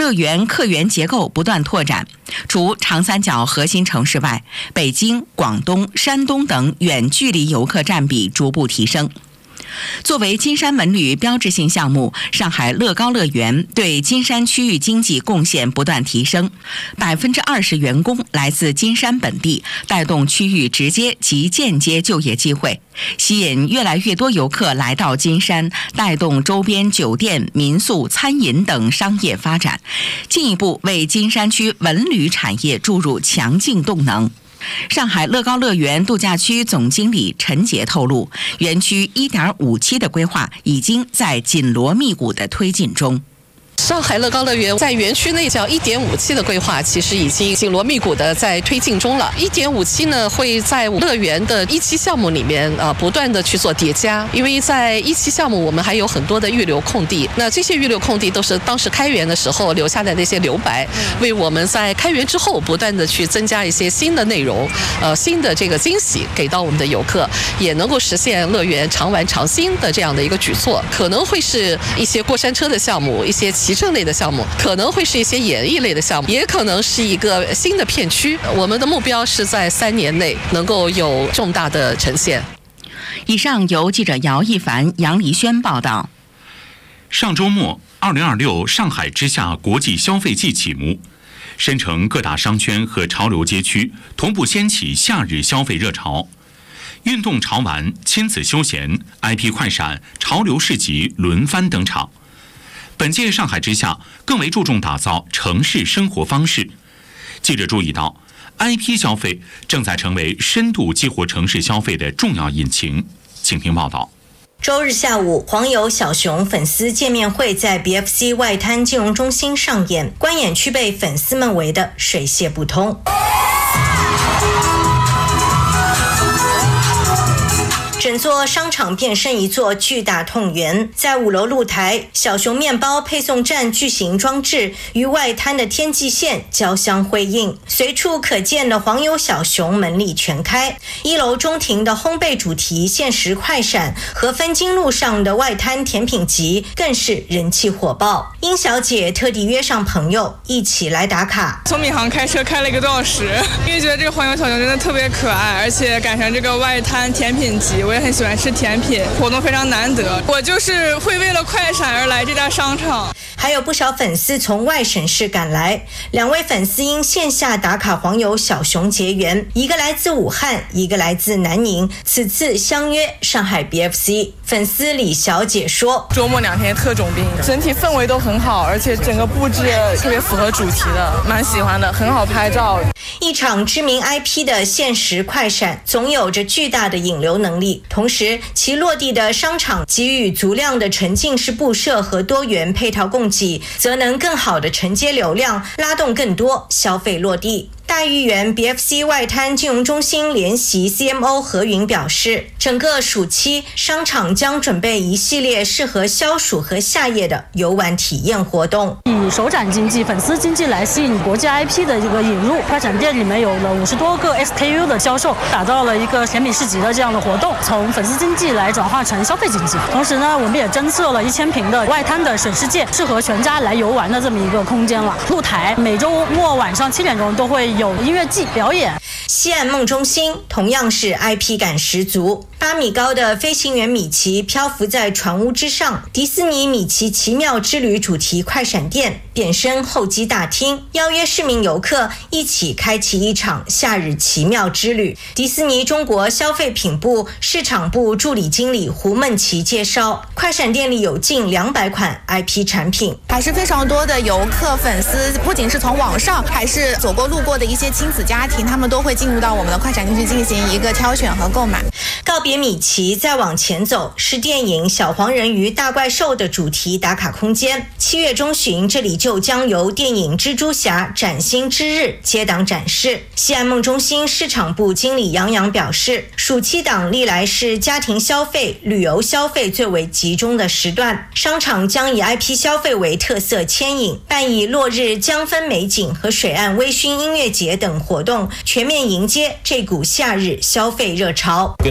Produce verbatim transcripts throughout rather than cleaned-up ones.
乐园客源结构不断拓展，除长三角核心城市外，北京、广东、山东等远距离游客占比逐步提升。作为金山文旅标志性项目，上海乐高乐园对金山区域经济贡献不断提升，百分之二十员工来自金山本地，带动区域直接及间接就业机会，吸引越来越多游客来到金山，带动周边酒店、民宿、餐饮等商业发展，进一步为金山区文旅产业注入强劲动能。上海乐高乐园度假区总经理陈杰透露，园区 一点五 期的规划已经在紧锣密鼓的推进中。 上海乐高乐园在园区内叫一点五期的规划，其实已经紧锣密鼓的在推进中了。一点五期呢，会在乐园的一期项目里面啊，不断的去做叠加。因为在一期项目，我们还有很多的预留空地，那这些预留空地都是当时开园的时候留下的那些留白，为我们在开园之后不断的去增加一些新的内容，呃，新的这个惊喜给到我们的游客，也能够实现乐园常玩常新的这样的一个举措。可能会是一些过山车的项目，一些骑乘类的项目，可能会是一些演艺类的项目，也可能是一个新的片区。我们的目标是在三年内能够有重大的呈现。 以上由记者姚一凡、杨黎轩报道。 上周末，二零二六上海之夏国际消费季启幕，深成各大商圈和潮流街区同步掀起夏日消费热潮。运动潮玩、亲子休闲、I P 快闪、潮流市集轮番登场。本届上海之夏更为注重打造城市生活方式。记者注意到 I P 消费正在成为深度激活城市消费的重要引擎。请听报道。 周日下午，黄油小熊粉丝见面会在 B F C 外滩金融中心上演，观演区被粉丝们围得水泄不通。整座商场变身一座巨大痛园，在五楼露台，小熊面包配送站巨型装置与外滩的天际线交相辉映，随处可见的黄油小熊门立全开。一楼中庭的烘焙主题限时快闪和分金路上的外滩甜品集更是人气火爆。殷小姐特地约上朋友一起来打卡， 从闵行开车开了一个多小时，因为觉得这个黄油小熊真的特别可爱，而且赶上这个外滩甜品集，我也很喜欢吃甜品，活动非常难得，我就是会为了快闪而来这家商场。 还有不少粉丝从外省市赶来，两位粉丝因线下打卡黄油小熊结缘，一个来自武汉，一个来自南宁，此次相约上海 B F C。 粉丝李小姐说， 周末两天特种兵，整体氛围都很好，而且整个布置特别符合主题的，蛮喜欢的，很好拍照。 一场知名 I P 的限时快闪总有着巨大的引流能力，同时其落地的商场给予足量的沉浸式布设和多元配套供给，则能更好的承接流量，拉动更多消费落地。大豫园 B F C 外滩金融中心联席 C M O 何云表示，整个暑期商场将准备一系列适合消暑和夏夜的游玩体验活动， 以首展经济、粉丝经济来吸引国际 I P 的一个引入。快闪店里面有了五十多个 S K U 的销售，打造了一个甜品市集的这样的活动，从粉丝经济来转化成消费经济。同时呢，我们也增设了一千平的外滩的水世界，适合全家来游玩的这么一个空间了。露台每周末晚上七点钟都会有音乐季表演。 西岸梦中心同样是 I P 感十足，八米高的飞行员米奇漂浮在船屋之上，迪士尼米奇奇妙之旅主题快闪店变身候机大厅，邀约市民游客一起开启一场夏日奇妙之旅。迪士尼中国消费品部市场部助理经理胡梦琪介绍，快闪店里有近两百款 I P 产品， 还是非常多的游客粉丝，不仅是从网上，还是走过路过的一些亲子家庭，他们都会进入到我们的快闪店去进行一个挑选和购买。 告别米奇再往前走，是电影小黄人与大怪兽的主题打卡空间。七月中旬，这里就将由电影蜘蛛侠崭新之日接档展示。西岸梦中心市场部经理杨洋表示，暑期档历来是家庭消费、旅游消费最为集中的时段，商场将以 I P 消费为特色牵引，办以落日江风美景和水岸微醺音乐节等活动，全面迎接这股夏日消费热潮。 更多的是家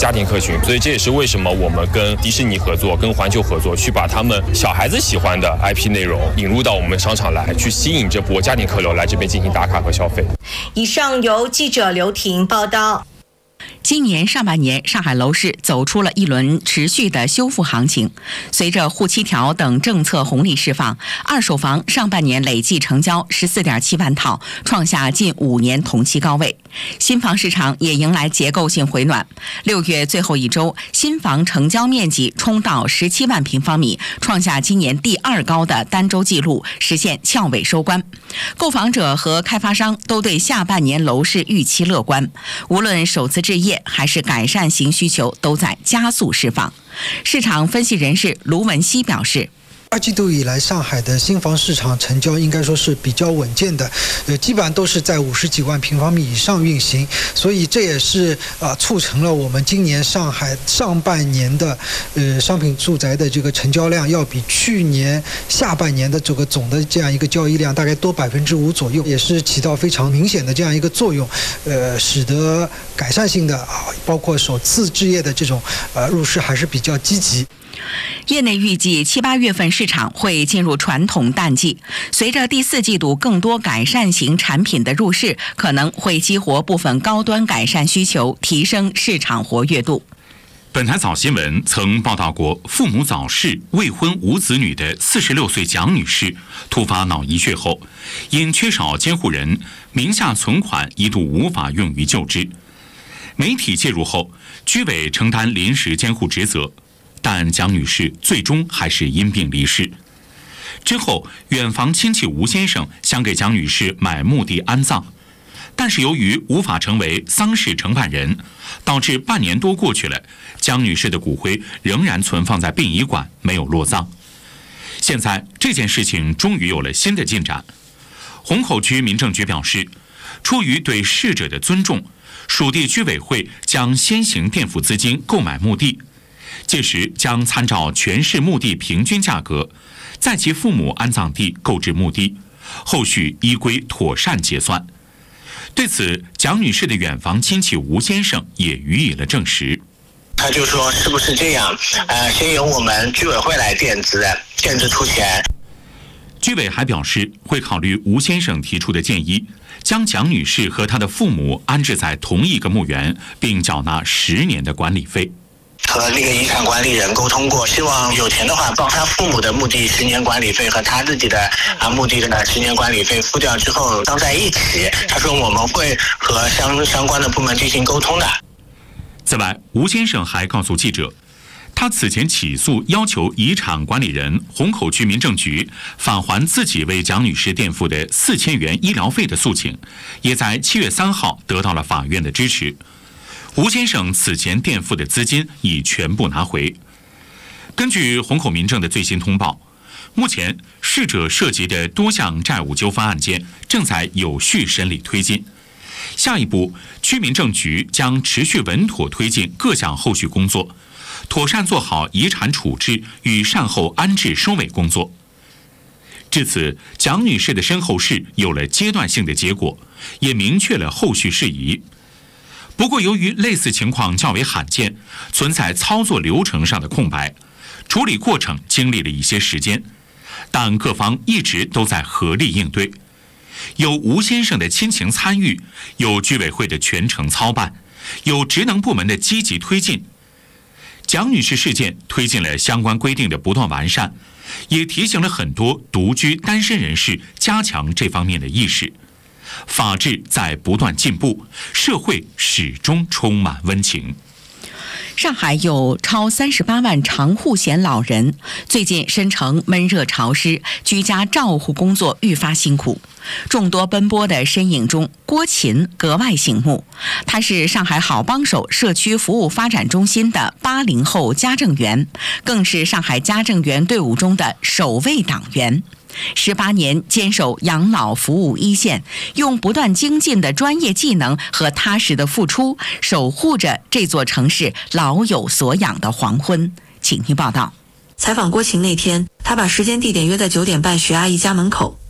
家庭客群，所以这也是为什么我们跟迪士尼合作，跟环球合作，去把他们小孩子喜欢的 I P 内容引入到我们商场来，去吸引这波家庭客流来这边进行打卡和消费。 以上由记者刘婷报道。 今年上半年，上海楼市走出了一轮持续的修复行情。随着沪七条等政策红利释放，二手房上半年累计成交十四点七万套，创下近五年同期高位。新房市场也迎来结构性回暖。六月最后一周，新房成交面积冲到十七万平方米，创下今年第二高的单周纪录，实现翘尾收官。购房者和开发商都对下半年楼市预期乐观，无论首次置业还是改善型需求都在加速释放。市场分析人士卢文熙表示， 二季度以来，上海的新房市场成交应该说是比较稳健的，呃，基本上都是在五十几万平方米以上运行，所以这也是啊、呃、促成了我们今年上海上半年的呃商品住宅的这个成交量要比去年下半年的这个总的这样一个交易量大概多百分之五左右，也是起到非常明显的这样一个作用，呃，使得改善性的啊，包括首次置业的这种呃入市还是比较积极。 业内预计七八月份市场会进入传统淡季，随着第四季度更多改善型产品的入市，可能会激活部分高端改善需求，提升市场活跃度。 本台早新闻曾报道过，父母早逝、未婚无子女的四十六岁蒋女士突发脑溢血后，因缺少监护人，名下存款一度无法用于救治。媒体介入后，居委承担临时监护职责。但蒋女士最终还是因病离世。之后，远房亲戚吴先生想给蒋女士买墓地安葬，但是由于无法成为丧事承办人，导致半年多过去了，蒋女士的骨灰仍然存放在殡仪馆，没有落葬。现在这件事情终于有了新的进展。虹口区民政局表示，出于对逝者的尊重，属地居委会将先行垫付资金购买墓地。届时将参照全市墓地平均价格，在其父母安葬地购置墓地，后续依规妥善结算。对此，蒋女士的远房亲戚吴先生也予以了证实。 他就说是不是这样？呃，先由我们居委会来垫资，垫资出钱。 居委还表示会考虑吴先生提出的建议，将蒋女士和她的父母安置在同一个墓园，并缴纳十年的管理费。 和那个遗产管理人沟通过，希望有钱的话帮他父母的墓地十年管理费和他自己的啊墓地的十年管理费付掉之后当在一起。他说我们会和相相关的部门进行沟通的。 此外，吴先生还告诉记者，他此前起诉要求遗产管理人虹口区民政局返还自己为蒋女士垫付的四千元医疗费的诉请，也在七月三号得到了法院的支持。吴先生此前垫付的资金已全部拿回。根据虹口民政的最新通报，目前逝者涉及的多项债务纠纷案件正在有序审理推进。下一步，区民政局将持续稳妥推进各项后续工作，妥善做好遗产处置与善后安置收尾工作。至此，蒋女士的身后事有了阶段性的结果，也明确了后续事宜。不过，由于类似情况较为罕见，存在操作流程上的空白，处理过程经历了一些时间，但各方一直都在合力应对。有吴先生的亲情参与，有居委会的全程操办，有职能部门的积极推进。蒋女士事件推进了相关规定的不断完善，也提醒了很多独居单身人士加强这方面的意识。法治在不断进步，社会始终充满温情。 上海有超三十八万长户险老人，最近申城闷热潮湿，居家照护工作愈发辛苦。众多奔波的身影中，郭琴格外醒目。他是上海好帮手社区服务发展中心的八零后家政员，更是上海家政员队伍中的首位党员。十八年坚守养老服务一线，用不断精进的专业技能和踏实的付出，守护着这座城市老有所养的黄昏。请听报道。 采访郭琴那天，他把时间地点约在九点半徐阿姨家门口。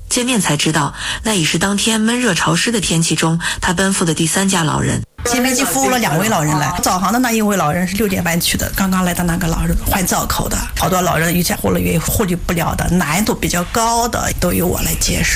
见面才知道，那已是当天闷热潮湿的天气中，他奔赴的第三家老人。 新飞机服务了两位老人来，早航的那一位老人是六点半去的，刚刚来的那个老人患造口的，好多老人有些护了也护理不了的，难度比较高的，都由我来接手。